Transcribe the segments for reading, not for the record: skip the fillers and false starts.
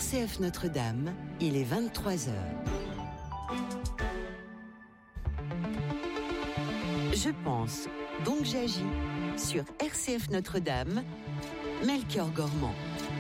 RCF Notre-Dame, il est 23h. Je pense, donc j'agis sur RCF Notre-Dame, Melchior Gormand.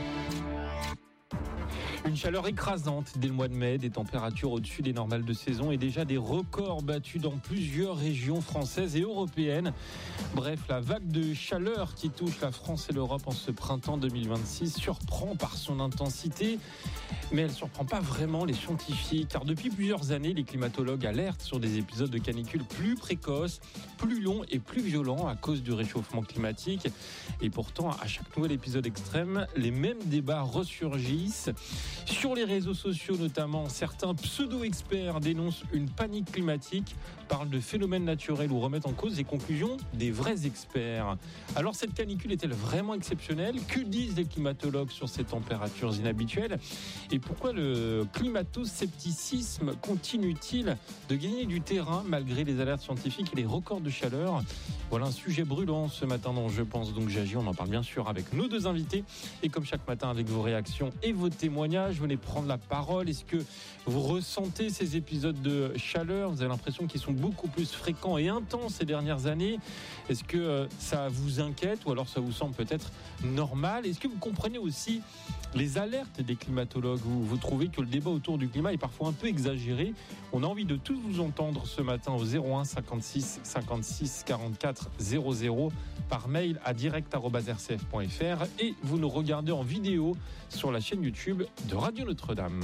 Une chaleur écrasante dès le mois de mai, des températures au-dessus des normales de saison et déjà des records battus dans plusieurs régions françaises et européennes. Bref, la vague de chaleur qui touche la France et l'Europe en ce printemps 2026 surprend par son intensité. Mais elle ne surprend pas vraiment les scientifiques, car depuis plusieurs années, les climatologues alertent sur des épisodes de canicule plus précoces, plus longs et plus violents à cause du réchauffement climatique. Et pourtant, à chaque nouvel épisode extrême, les mêmes débats ressurgissent. Sur les réseaux sociaux notamment, certains pseudo-experts dénoncent une panique climatique, parlent de phénomènes naturels ou remettent en cause les conclusions des vrais experts. Alors cette canicule est-elle vraiment exceptionnelle ? Que disent les climatologues sur ces températures inhabituelles ? Et pourquoi le climato-scepticisme continue-t-il de gagner du terrain malgré les alertes scientifiques et les records de chaleur ? Voilà un sujet brûlant ce matin dont Je pense donc j'agis. On en parle bien sûr avec nos deux invités. Et comme chaque matin avec vos réactions et vos témoignages, venez prendre la parole. Est-ce que vous ressentez ces épisodes de chaleur ? Vous avez l'impression qu'ils sont beaucoup plus fréquents et intenses ces dernières années. Est-ce que ça vous inquiète ou alors ça vous semble peut-être normal ? Est-ce que vous comprenez aussi les alertes des climatologues où vous trouvez que le débat autour du climat est parfois un peu exagéré ? On a envie de tous vous entendre ce matin au 01 56 56 44 00 par mail à direct@rcf.fr et vous nous regardez en vidéo sur la chaîne YouTube de Radio Notre-Dame.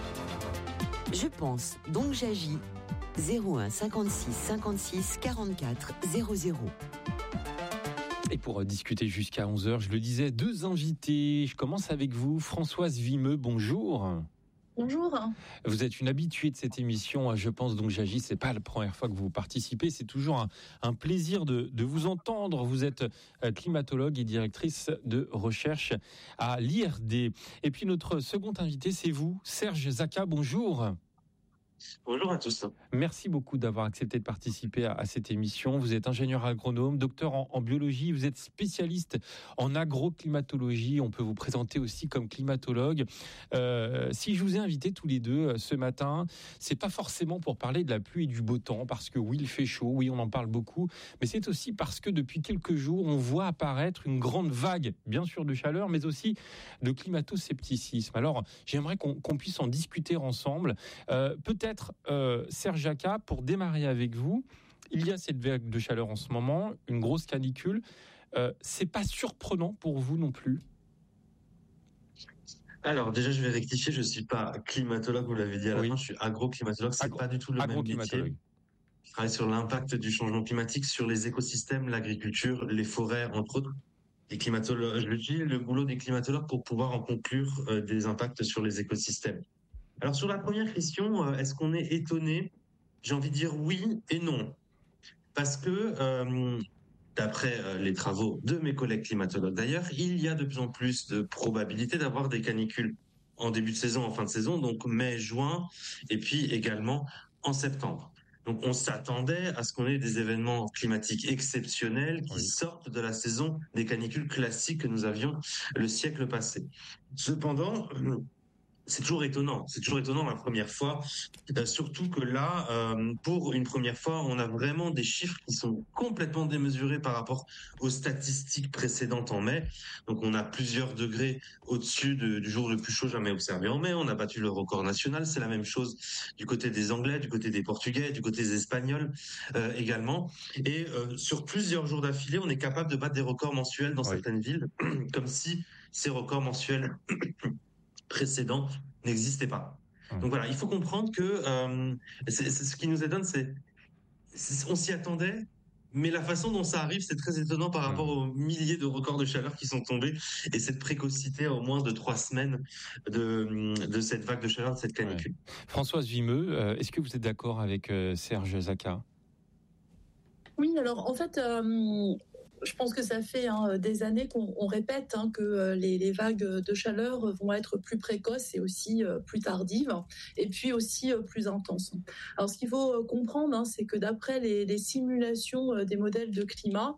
Je pense, donc j'agis. 01 56 56 44 00. Et pour discuter jusqu'à 11h, je le disais, deux invités. Je commence avec vous, Françoise Vimeux, bonjour. Bonjour. Vous êtes une habituée de cette émission, Je pense donc j'agis. C'est pas la première fois que vous participez. C'est toujours un plaisir de vous entendre. Vous êtes climatologue et directrice de recherche à l'IRD. Et puis notre second invité, c'est vous, Serge Zaka, bonjour. Bonjour à tous. Merci beaucoup d'avoir accepté de participer à cette émission. Vous êtes ingénieur agronome, docteur en biologie, vous êtes spécialiste en agroclimatologie. On peut vous présenter aussi comme climatologue. Si je vous ai invités tous les deux ce matin, c'est pas forcément pour parler de la pluie et du beau temps, parce que oui, il fait chaud, oui, on en parle beaucoup, mais c'est aussi parce que depuis quelques jours, on voit apparaître une grande vague, bien sûr de chaleur, mais aussi de climato-scepticisme. Alors, j'aimerais qu'on puisse en discuter ensemble. Peut-être Serge Zaka, pour démarrer avec vous, il y a cette vague de chaleur en ce moment, une grosse canicule. C'est pas surprenant pour vous non plus ? Alors déjà, je vais rectifier, je suis pas climatologue, vous l'avez dit à la fin, je suis agroclimatologue, c'est pas du tout le même métier. Je travaille sur l'impact du changement climatique sur les écosystèmes, l'agriculture, les forêts, entre autres. Les climatologues, je dis le boulot des climatologues pour pouvoir en conclure des impacts sur les écosystèmes. Alors sur la première question, est-ce qu'on est étonné ? J'ai envie de dire oui et non. Parce que d'après les travaux de mes collègues climatologues d'ailleurs, il y a de plus en plus de probabilités d'avoir des canicules en début de saison, en fin de saison, donc mai, juin, et puis également en septembre. Donc on s'attendait à ce qu'on ait des événements climatiques exceptionnels qui sortent de la saison des canicules classiques que nous avions le siècle passé. Cependant, c'est toujours étonnant la première fois, surtout que là, pour une première fois, on a vraiment des chiffres qui sont complètement démesurés par rapport aux statistiques précédentes en mai. Donc on a plusieurs degrés au-dessus du jour le plus chaud jamais observé en mai. On a battu le record national. C'est la même chose du côté des Anglais, du côté des Portugais, du côté des Espagnols également. Et sur plusieurs jours d'affilée, on est capable de battre des records mensuels dans certaines villes, comme si ces records mensuels précédents n'existaient pas. Donc voilà, il faut comprendre que c'est ce qui nous étonne, c'est on s'y attendait, mais la façon dont ça arrive, c'est très étonnant par rapport aux milliers de records de chaleur qui sont tombés et cette précocité à au moins de 3 semaines de cette vague de chaleur, de cette canicule. Françoise Vimeux, est-ce que vous êtes d'accord avec Serge Zaka ? Oui, alors en fait, je pense que ça fait des années qu'on répète que les vagues de chaleur vont être plus précoces et aussi plus tardives, et puis aussi plus intenses. Alors, ce qu'il faut comprendre, c'est que d'après les simulations des modèles de climat,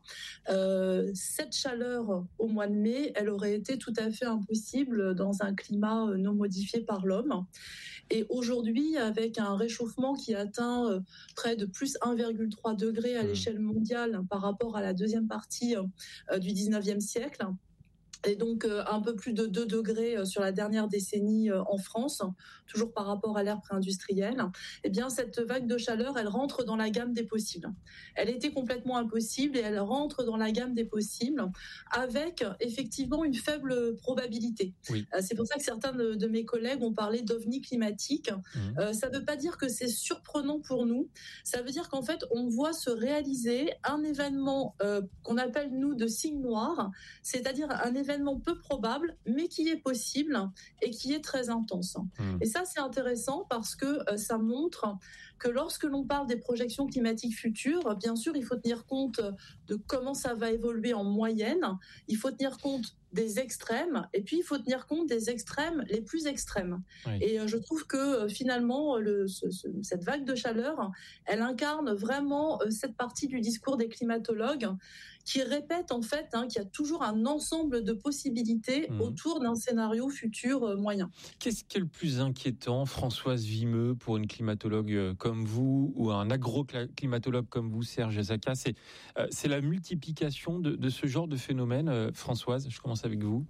cette chaleur au mois de mai, elle aurait été tout à fait impossible dans un climat non modifié par l'homme. Et aujourd'hui, avec un réchauffement qui atteint près de plus 1,3 degré à l'échelle mondiale par rapport à la deuxième partie du 19e siècle, et donc un peu plus de 2 degrés sur la dernière décennie en France, toujours par rapport à l'ère pré-industrielle, eh bien cette vague de chaleur, elle rentre dans la gamme des possibles. Elle était complètement impossible et elle rentre dans la gamme des possibles avec effectivement une faible probabilité. Oui. C'est pour ça que certains de mes collègues ont parlé d'ovni climatique. Ça ne veut pas dire que c'est surprenant pour nous, ça veut dire qu'en fait on voit se réaliser un événement qu'on appelle nous de signe noir, c'est-à-dire un événement peu probable, mais qui est possible et qui est très intense. Et ça, c'est intéressant parce que ça montre que lorsque l'on parle des projections climatiques futures, bien sûr, il faut tenir compte de comment ça va évoluer en moyenne, il faut tenir compte des extrêmes, et puis il faut tenir compte des extrêmes les plus extrêmes. Oui. Et je trouve que finalement, cette vague de chaleur, elle incarne vraiment cette partie du discours des climatologues qui répète en fait qu'il y a toujours un ensemble de possibilités autour d'un scénario futur moyen. Qu'est-ce qui est le plus inquiétant, Françoise Vimeux, pour une climatologue comme vous ou un agroclimatologue comme vous, Serge Zaka? C'est la multiplication de ce genre de phénomène. Françoise, je commence avec vous.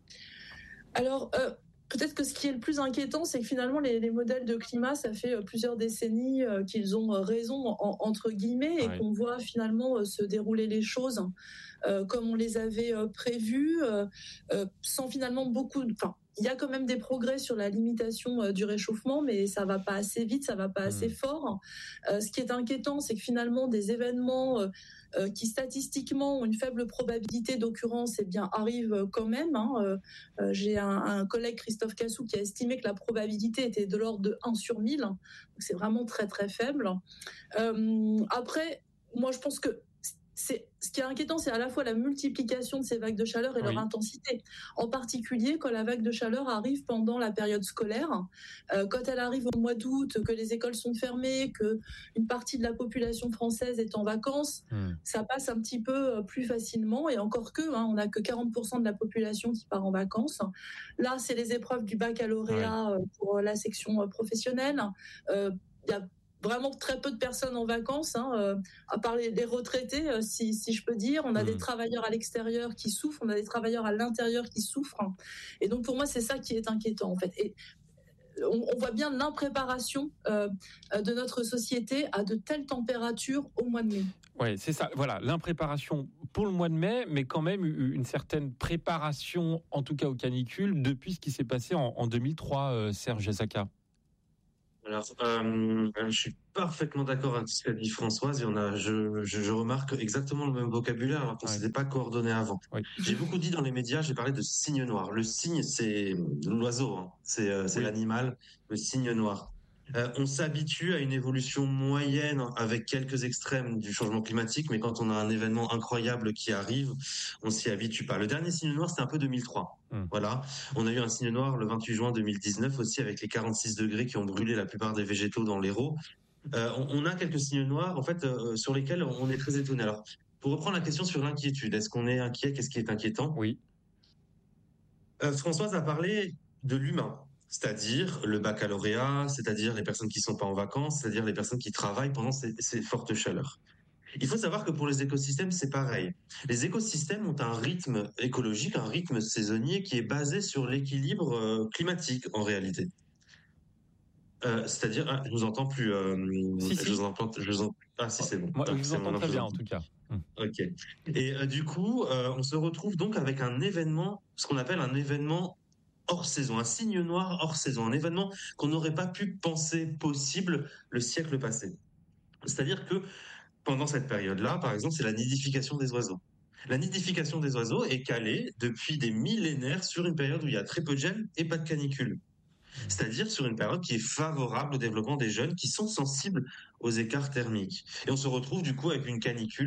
Alors, peut-être que ce qui est le plus inquiétant, c'est que finalement, les modèles de climat, ça fait plusieurs décennies qu'ils ont raison, entre guillemets, et qu'on voit finalement se dérouler les choses comme on les avait prévues, sans finalement beaucoup... Il y a quand même des progrès sur la limitation du réchauffement, mais ça va pas assez vite, ça va pas assez fort. Ce qui est inquiétant, c'est que finalement, des événements qui statistiquement ont une faible probabilité d'occurrence, eh bien, arrivent quand même. J'ai un collègue, Christophe Cassou, qui a estimé que la probabilité était de l'ordre de 1 sur 1000. Donc c'est vraiment très, très faible. Après, moi, je pense que ce qui est inquiétant, c'est à la fois la multiplication de ces vagues de chaleur et leur intensité. En particulier, quand la vague de chaleur arrive pendant la période scolaire, quand elle arrive au mois d'août, que les écoles sont fermées, qu'une partie de la population française est en vacances, ça passe un petit peu plus facilement. Et encore on n'a que 40% de la population qui part en vacances. Là, c'est les épreuves du baccalauréat pour la section professionnelle. Il y a vraiment très peu de personnes en vacances, à part les retraités, si je peux dire. On a des travailleurs à l'extérieur qui souffrent, on a des travailleurs à l'intérieur qui souffrent. Et donc, pour moi, c'est ça qui est inquiétant, en fait. Et on voit bien l'impréparation de notre société à de telles températures au mois de mai. Oui, c'est ça. Voilà, l'impréparation pour le mois de mai, mais quand même une certaine préparation, en tout cas aux canicules, depuis ce qui s'est passé en 2003, Serge Zaka. Alors, je suis parfaitement d'accord avec ce qu'a dit Françoise. Je remarque exactement le même vocabulaire alors qu'on ne s'était pas coordonné avant. Oui. J'ai beaucoup dit dans les médias, j'ai parlé de cygne noir. Le cygne, c'est l'oiseau, c'est l'animal, le cygne noir. On s'habitue à une évolution moyenne avec quelques extrêmes du changement climatique, mais quand on a un événement incroyable qui arrive, on s'y habitue pas. Le dernier signe noir, c'était un peu 2003. Voilà. On a eu un signe noir le 28 juin 2019 aussi, avec les 46 degrés qui ont brûlé la plupart des végétaux dans l'Hérault. On a quelques signes noirs, en fait, sur lesquels on est très étonné. Alors, pour reprendre la question sur l'inquiétude, est-ce qu'on est inquiet? Qu'est-ce qui est inquiétant? Oui. Françoise a parlé de l'humain. C'est-à-dire le baccalauréat, c'est-à-dire les personnes qui ne sont pas en vacances, c'est-à-dire les personnes qui travaillent pendant ces fortes chaleurs. Il faut savoir que pour les écosystèmes, c'est pareil. Les écosystèmes ont un rythme écologique, un rythme saisonnier qui est basé sur l'équilibre climatique en réalité. C'est-à-dire, je vous entends plus. Si. Si, c'est bon. Moi, je vous entends très bien en tout cas. Ok. Et du coup, on se retrouve donc avec un événement, ce qu'on appelle un événement hors saison, un signe noir hors saison, un événement qu'on n'aurait pas pu penser possible le siècle passé. C'est-à-dire que pendant cette période-là, par exemple, c'est la nidification des oiseaux. La nidification des oiseaux est calée depuis des millénaires sur une période où il y a très peu de gel et pas de canicule. C'est-à-dire sur une période qui est favorable au développement des jeunes qui sont sensibles aux écarts thermiques. Et on se retrouve du coup avec une canicule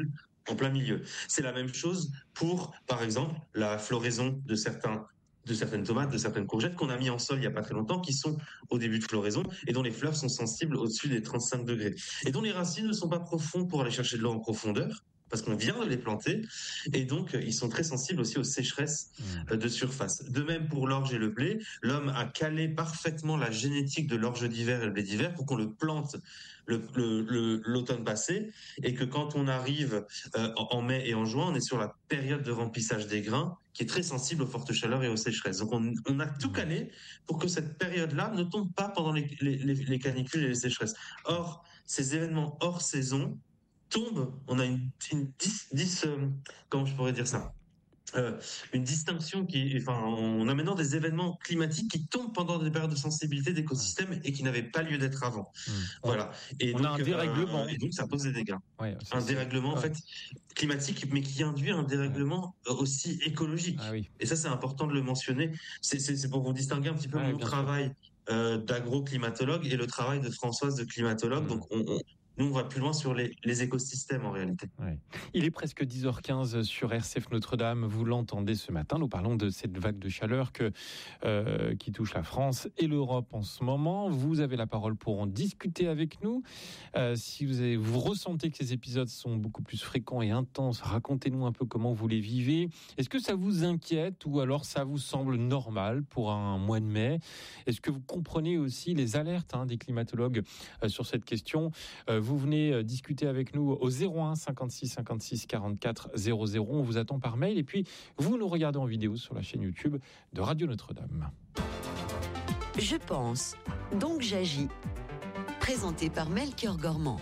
en plein milieu. C'est la même chose pour, par exemple, la floraison de certaines tomates, de certaines courgettes qu'on a mis en sol il n'y a pas très longtemps, qui sont au début de floraison et dont les fleurs sont sensibles au-dessus des 35 degrés. Et dont les racines ne sont pas profondes pour aller chercher de l'eau en profondeur, parce qu'on vient de les planter, et donc ils sont très sensibles aussi aux sécheresses de surface. De même pour l'orge et le blé, l'homme a calé parfaitement la génétique de l'orge d'hiver et le blé d'hiver pour qu'on le plante l'automne passé, et que quand on arrive en mai et en juin, on est sur la période de remplissage des grains, qui est très sensible aux fortes chaleurs et aux sécheresses. Donc on a tout calé pour que cette période-là ne tombe pas pendant les canicules et les sécheresses. Or, ces événements hors saison tombe, on a comment je pourrais dire ça, une distinction on a maintenant des événements climatiques qui tombent pendant des périodes de sensibilité d'écosystèmes et qui n'avaient pas lieu d'être avant. Voilà. Et on donc, a un dérèglement. Et donc ça pose des dégâts. Ouais, un dérèglement en fait climatique, mais qui induit un dérèglement aussi écologique. Et ça, c'est important de le mentionner. C'est pour vous distinguer un petit peu mon travail d'agro-climatologue et le travail de Françoise de climatologue. Donc nous, on va plus loin sur les écosystèmes en réalité. Ouais. Il est presque 10h15 sur RCF Notre-Dame. Vous l'entendez ce matin. Nous parlons de cette vague de chaleur qui touche la France et l'Europe en ce moment. Vous avez la parole pour en discuter avec nous. Si vous ressentez que ces épisodes sont beaucoup plus fréquents et intenses, racontez-nous un peu comment vous les vivez. Est-ce que ça vous inquiète ou alors ça vous semble normal pour un mois de mai? Est-ce que vous comprenez aussi les alertes des climatologues sur cette question? Vous venez discuter avec nous au 01 56 56 44 00. On vous attend par mail et puis vous nous regardez en vidéo sur la chaîne YouTube de Radio Notre-Dame. Je pense, donc j'agis. Présenté par Melchior Gormand.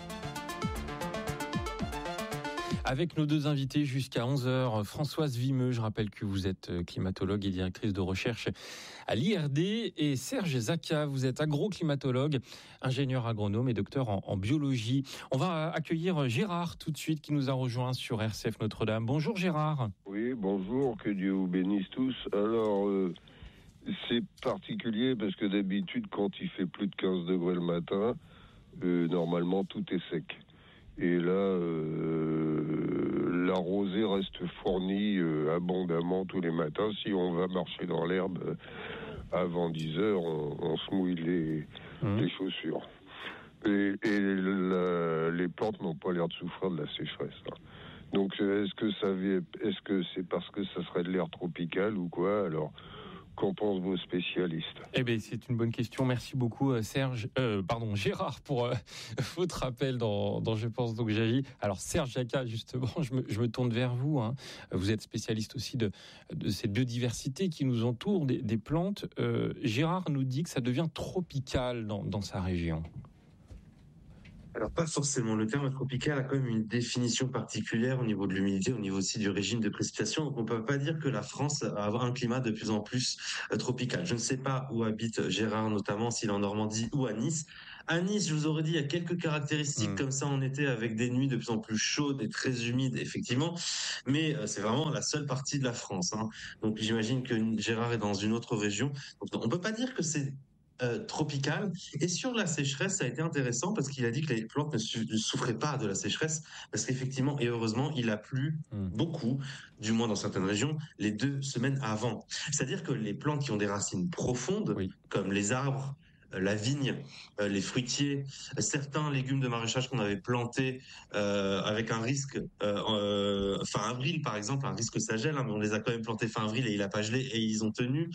Avec nos deux invités jusqu'à 11h, Françoise Vimeux, je rappelle que vous êtes climatologue et directrice de recherche à l'IRD, et Serge Zaka, vous êtes agroclimatologue, ingénieur agronome et docteur en biologie. On va accueillir Gérard tout de suite qui nous a rejoint sur RCF Notre-Dame. Bonjour Gérard. Oui, bonjour, que Dieu vous bénisse tous. Alors, c'est particulier parce que d'habitude, quand il fait plus de 15 degrés le matin, normalement tout est sec. Et là, la rosée reste fournie abondamment tous les matins. Si on va marcher dans l'herbe avant 10 heures, on se mouille les chaussures. Et les plantes n'ont pas l'air de souffrir de la sécheresse. Donc, est-ce que c'est parce que ça serait de l'air tropical ou quoi? Alors, qu'en pensent vos spécialistes? Eh bien, c'est une bonne question. Merci beaucoup, Gérard, pour votre appel dans Je pense donc j'agis. Alors, Serge Jacquat, justement, je me tourne vers vous. Vous êtes spécialiste aussi de cette biodiversité qui nous entoure, des plantes. Gérard nous dit que ça devient tropical dans sa région. Alors, pas forcément. Le terme tropical a quand même une définition particulière au niveau de l'humidité, au niveau aussi du régime de précipitation. Donc, on ne peut pas dire que la France va avoir un climat de plus en plus tropical. Je ne sais pas où habite Gérard, notamment s'il est en Normandie ou à Nice. À Nice, je vous aurais dit, il y a quelques caractéristiques comme ça en été, avec des nuits de plus en plus chaudes et très humides, effectivement. Mais c'est vraiment la seule partie de la France. Donc, j'imagine que Gérard est dans une autre région. Donc, on ne peut pas dire que c'est tropical. Et sur la sécheresse, ça a été intéressant parce qu'il a dit que les plantes ne souffraient pas de la sécheresse, parce qu'effectivement et heureusement, il a plu beaucoup, du moins dans certaines régions, les 2 semaines avant. C'est-à-dire que les plantes qui ont des racines profondes, comme les arbres, la vigne, les fruitiers, certains légumes de maraîchage qu'on avait plantés avec un risque fin avril par exemple, un risque ça gèle, mais on les a quand même plantés fin avril et il a pas gelé et ils ont tenu.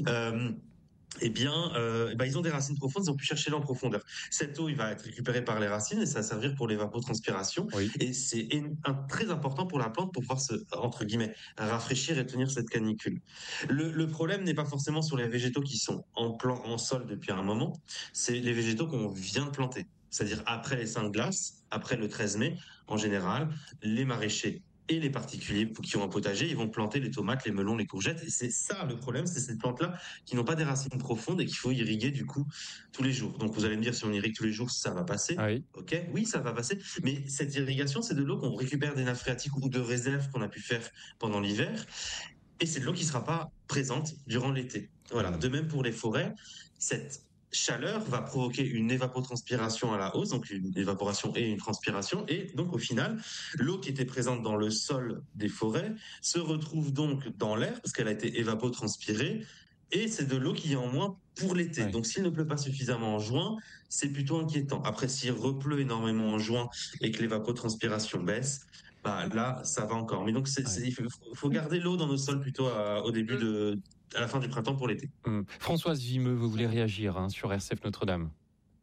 Ils ont des racines profondes, ils ont pu chercher l'eau en profondeur. Cette eau, il va être récupérée par les racines et ça va servir pour l'évapotranspiration. Et c'est très important pour la plante pour pouvoir entre guillemets, rafraîchir et tenir cette canicule. Le problème n'est pas forcément sur les végétaux qui sont en sol depuis un moment, c'est les végétaux qu'on vient de planter. C'est-à-dire après les Saintes Glaces, après le 13 mai, en général, les maraîchers et les particuliers qui ont un potager, ils vont planter les tomates, les melons, les courgettes. Et c'est ça le problème, c'est ces plantes-là qui n'ont pas des racines profondes et qu'il faut irriguer du coup tous les jours. Donc vous allez me dire, si on irrigue tous les jours, ça va passer. Oui, ça va passer. Mais cette irrigation, c'est de l'eau qu'on récupère des nappes phréatiques ou de réserves qu'on a pu faire pendant l'hiver. Et c'est de l'eau qui ne sera pas présente durant l'été. Voilà. De même pour les forêts, cette chaleur va provoquer une évapotranspiration à la hausse, donc une évaporation et une transpiration, et donc au final, l'eau qui était présente dans le sol des forêts se retrouve donc dans l'air parce qu'elle a été évapotranspirée, et c'est de l'eau qui est en moins pour l'été. Ouais. Donc s'il ne pleut pas suffisamment en juin, c'est plutôt inquiétant. Après, s'il repleut énormément en juin et que l'évapotranspiration baisse, bah là, ça va encore. Mais donc, il faut garder l'eau dans nos sols plutôt au début à la fin du printemps pour l'été. Françoise Vimeux, vous voulez réagir sur RCF Notre-Dame?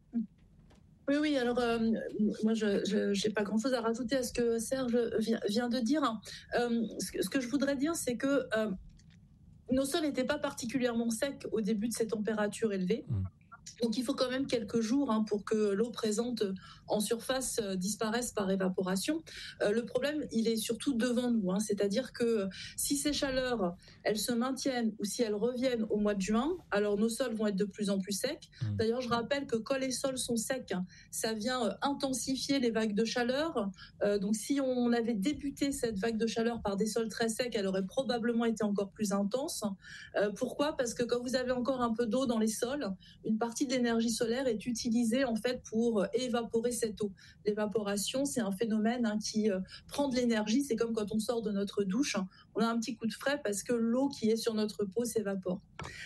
Oui, alors moi je n'ai pas grand-chose à rajouter à ce que Serge vient de dire. Ce que je voudrais dire, c'est que nos sols n'étaient pas particulièrement secs au début de ces températures élevées. Donc il faut quand même quelques jours pour que l'eau présente en surface disparaisse par évaporation. Le problème, il est surtout devant nous, c'est-à-dire que si ces chaleurs, elles se maintiennent ou si elles reviennent au mois de juin, alors nos sols vont être de plus en plus secs. D'ailleurs, je rappelle que quand les sols sont secs, ça vient intensifier les vagues de chaleur. Donc si on avait débuté cette vague de chaleur par des sols très secs, elle aurait probablement été encore plus intense. Pourquoi ? Parce que quand vous avez encore un peu d'eau dans les sols, une partie de l'énergie solaire est utilisée en fait pour évaporer cette eau. L'évaporation, c'est un phénomène qui prend de l'énergie. C'est comme quand on sort de notre douche, on a un petit coup de frais parce que l'eau qui est sur notre peau s'évapore.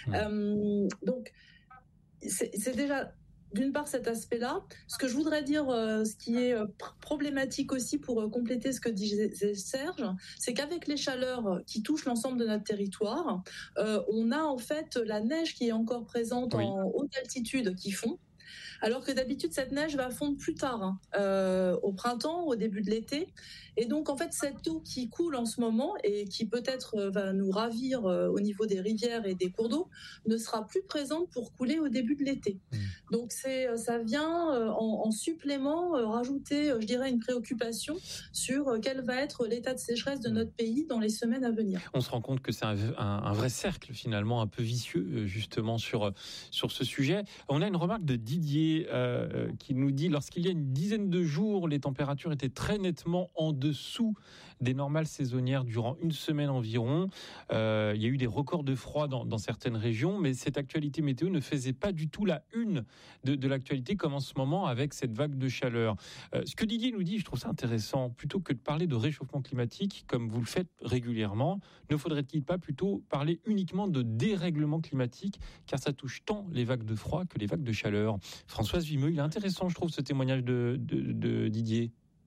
Donc, c'est déjà d'une part cet aspect-là. Ce que je voudrais dire, ce qui est problématique aussi pour compléter ce que disait Serge, c'est qu'avec les chaleurs qui touchent l'ensemble de notre territoire, on a en fait la neige qui est encore présente en haute altitude qui fond. Alors que d'habitude, cette neige va fondre plus tard, au printemps, au début de l'été. Et donc, en fait, cette eau qui coule en ce moment et qui peut-être va nous ravir au niveau des rivières et des cours d'eau ne sera plus présente pour couler au début de l'été. Donc, ça vient en supplément rajouter, je dirais, une préoccupation sur quel va être l'état de sécheresse de notre pays dans les semaines à venir. On se rend compte que c'est un vrai cercle, finalement, un peu vicieux, justement, sur ce sujet. On a une remarque de Didier qui nous dit: lorsqu'il y a une dizaine de jours, les températures étaient très nettement en dessous des normales saisonnières durant une semaine environ. Il y a eu des records de froid dans certaines régions, mais cette actualité météo ne faisait pas du tout la une de l'actualité comme en ce moment avec cette vague de chaleur. Ce que Didier nous dit, je trouve ça intéressant. Plutôt que de parler de réchauffement climatique, comme vous le faites régulièrement, ne faudrait-il pas plutôt parler uniquement de dérèglement climatique, car ça touche tant les vagues de froid que les vagues de chaleur. Françoise Vimeux, il est intéressant, je trouve, ce témoignage de Didier.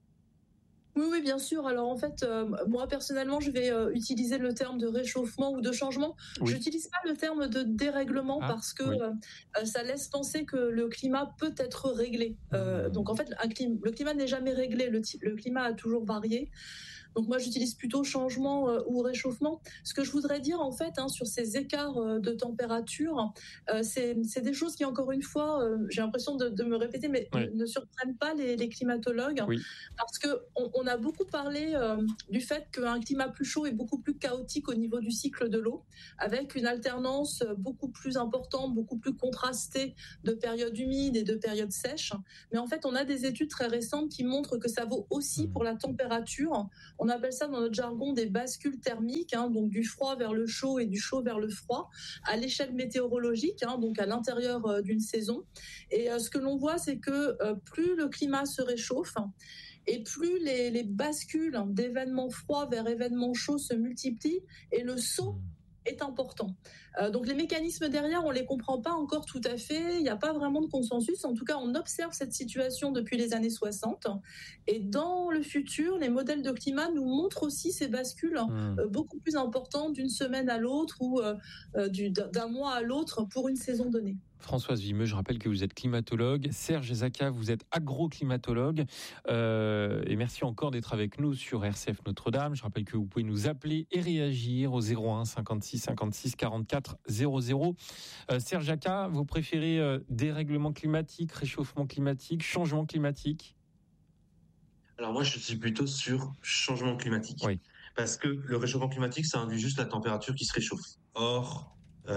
Oui, bien sûr. Alors en fait, moi personnellement, je vais utiliser le terme de réchauffement ou de changement. Oui. Je n'utilise pas le terme de dérèglement parce que ça laisse penser que le climat peut être réglé. Donc en fait, le climat n'est jamais réglé. Le climat a toujours varié. Donc moi, j'utilise plutôt changement ou réchauffement. Ce que je voudrais dire, en fait, sur ces écarts de température, c'est des choses qui, encore une fois, j'ai l'impression de me répéter, mais ne surprennent pas les climatologues. Oui. Parce qu'on a beaucoup parlé du fait qu'un climat plus chaud est beaucoup plus chaotique au niveau du cycle de l'eau, avec une alternance beaucoup plus importante, beaucoup plus contrastée de périodes humides et de périodes sèches. Mais en fait, on a des études très récentes qui montrent que ça vaut aussi pour la température. On appelle ça dans notre jargon des bascules thermiques, donc du froid vers le chaud et du chaud vers le froid, à l'échelle météorologique, donc à l'intérieur d'une saison. Et ce que l'on voit, c'est que plus le climat se réchauffe, et plus les bascules d'événements froids vers événements chauds se multiplient, et le saut est important. Donc les mécanismes derrière, on les comprend pas encore tout à fait, il n'y a pas vraiment de consensus. En tout cas, on observe cette situation depuis les années 60. Et dans le futur, les modèles de climat nous montrent aussi ces bascules beaucoup plus importantes d'une semaine à l'autre ou d'un mois à l'autre pour une saison donnée. Françoise Vimeux, je rappelle que vous êtes climatologue. Serge Zaka, vous êtes agroclimatologue. Et merci encore d'être avec nous sur RCF Notre-Dame. Je rappelle que vous pouvez nous appeler et réagir au 01 56 56 44 00. Serge Zaka, vous préférez dérèglement climatique, réchauffement climatique, changement climatique ? Alors moi, je suis plutôt sur changement climatique. Oui. Parce que le réchauffement climatique, ça induit juste la température qui se réchauffe. Or,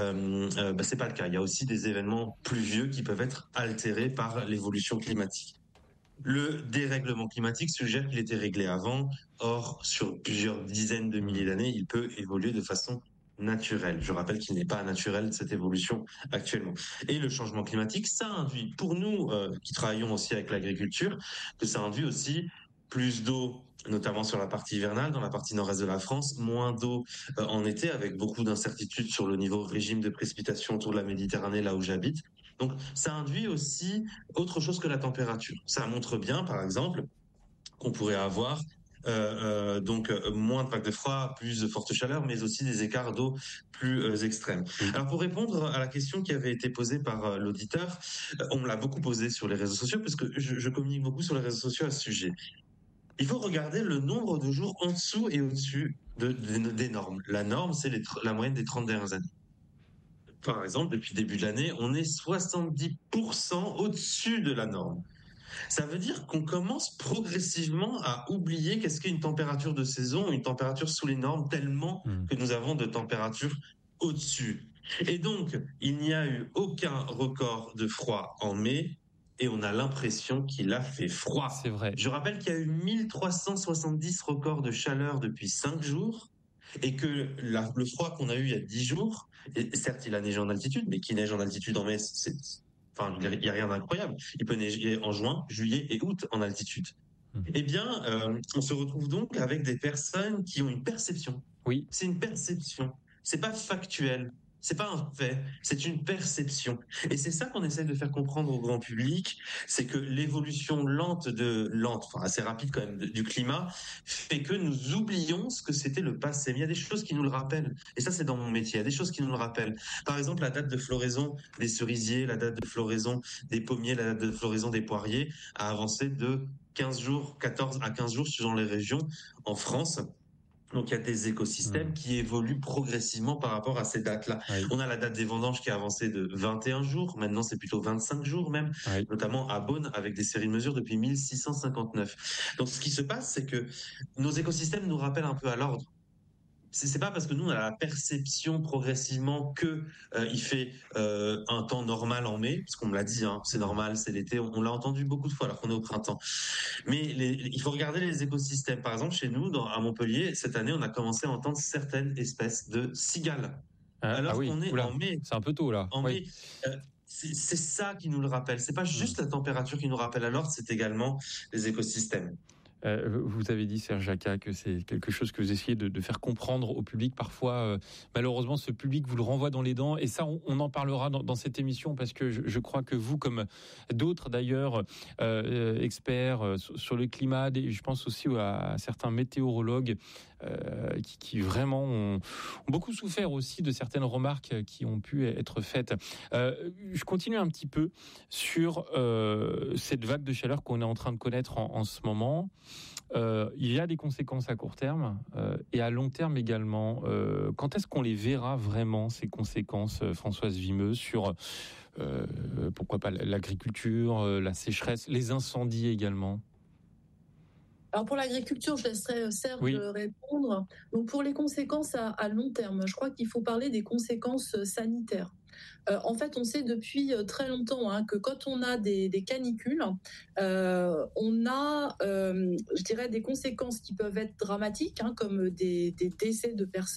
c'est pas le cas. Il y a aussi des événements pluvieux qui peuvent être altérés par l'évolution climatique. Le dérèglement climatique suggère qu'il était réglé avant. Or, sur plusieurs dizaines de milliers d'années, il peut évoluer de façon naturel. Je rappelle qu'il n'est pas naturel cette évolution actuellement. Et le changement climatique, ça induit, pour nous qui travaillons aussi avec l'agriculture, que ça induit aussi plus d'eau, notamment sur la partie hivernale, dans la partie nord-est de la France, moins d'eau en été, avec beaucoup d'incertitudes sur le niveau régime de précipitation autour de la Méditerranée, là où j'habite. Donc, ça induit aussi autre chose que la température. Ça montre bien, par exemple, qu'on pourrait avoir donc moins de vagues de froid, plus de forte chaleur, mais aussi des écarts d'eau plus extrêmes. Alors pour répondre à la question qui avait été posée par l'auditeur, on me l'a beaucoup posée sur les réseaux sociaux parce que je communique beaucoup sur les réseaux sociaux à ce sujet. Il faut regarder le nombre de jours en dessous et au-dessus des normes. La norme, c'est la moyenne des 30 dernières années. Par exemple, depuis le début de l'année, on est 70% au-dessus de la norme. Ça veut dire qu'on commence progressivement à oublier qu'est-ce qu'est une température de saison, une température sous les normes, tellement que nous avons de températures au-dessus. Et donc, il n'y a eu aucun record de froid en mai, et on a l'impression qu'il a fait froid. C'est vrai. Je rappelle qu'il y a eu 1370 records de chaleur depuis 5 jours, et que le froid qu'on a eu il y a 10 jours, et certes il a neigé en altitude, mais qui neige en altitude en mai, enfin, il n'y a rien d'incroyable. Il peut neiger en juin, juillet et août en altitude. Eh bien, on se retrouve donc avec des personnes qui ont une perception. Oui. C'est une perception. C'est pas factuel. C'est pas un fait, c'est une perception. Et c'est ça qu'on essaie de faire comprendre au grand public, c'est que l'évolution lente, enfin assez rapide quand même, du climat, fait que nous oublions ce que c'était le passé. Mais il y a des choses qui nous le rappellent. Et ça, c'est dans mon métier. Il y a des choses qui nous le rappellent. Par exemple, la date de floraison des cerisiers, la date de floraison des pommiers, la date de floraison des poiriers a avancé de 15 jours, 14 à 15 jours suivant les régions en France. Donc il y a des écosystèmes qui évoluent progressivement par rapport à ces dates-là. Oui. On a la date des vendanges qui a avancé de 21 jours, maintenant c'est plutôt 25 jours même, notamment à Beaune avec des séries de mesures depuis 1659. Donc ce qui se passe, c'est que nos écosystèmes nous rappellent un peu à l'ordre. C'est pas parce que nous on a la perception progressivement que il fait un temps normal en mai, parce qu'on me l'a dit, hein, c'est normal, c'est l'été, on l'a entendu beaucoup de fois alors qu'on est au printemps. Mais il faut regarder les écosystèmes. Par exemple, chez nous, à Montpellier, cette année, on a commencé à entendre certaines espèces de cigales. Alors qu'on est en mai. C'est un peu tôt là. En mai. C'est ça qui nous le rappelle. C'est pas juste la température qui nous rappelle à l'ordre, c'est également les écosystèmes. Vous avez dit, Serge Jacquat, que c'est quelque chose que vous essayez de faire comprendre au public. Parfois, malheureusement, ce public vous le renvoie dans les dents. Et ça, on en parlera dans cette émission, parce que je crois que vous, comme d'autres d'ailleurs, experts sur le climat, je pense aussi à certains météorologues qui vraiment ont beaucoup souffert aussi de certaines remarques qui ont pu être faites. Je continue un petit peu sur cette vague de chaleur qu'on est en train de connaître en ce moment. Il y a des conséquences à court terme et à long terme également. Quand est-ce qu'on les verra vraiment, ces conséquences, Françoise Vimeux, sur pourquoi pas l'agriculture, la sécheresse, les incendies également? Alors pour l'agriculture, je laisserai Serge répondre. Donc pour les conséquences à long terme, je crois qu'il faut parler des conséquences sanitaires. En fait, on sait depuis très longtemps que quand on a des canicules, on a, je dirais, des conséquences qui peuvent être dramatiques, comme des décès de personnes